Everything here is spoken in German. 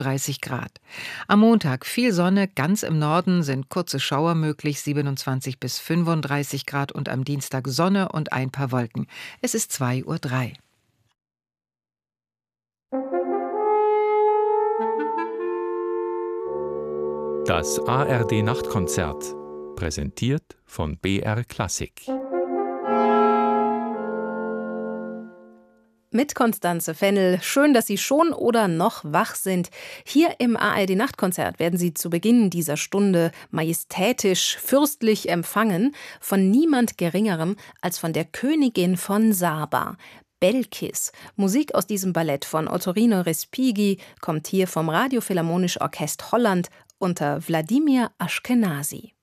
30 Grad. Am Montag viel Sonne, ganz im Norden sind kurze Schauer möglich, 27 bis 35 Grad und am Dienstag Sonne und ein paar Wolken. Es ist 2:03 Uhr. Das ARD-Nachtkonzert, präsentiert von BR Klassik. Mit Constanze Fennel. Schön, dass Sie schon oder noch wach sind. Hier im ARD-Nachtkonzert werden Sie zu Beginn dieser Stunde majestätisch, fürstlich empfangen von niemand Geringerem als von der Königin von Saba. Belkis. Musik aus diesem Ballett von Ottorino Respighi kommt hier vom Radio Philharmonisch Orchester Holland unter Wladimir Aschkenazy.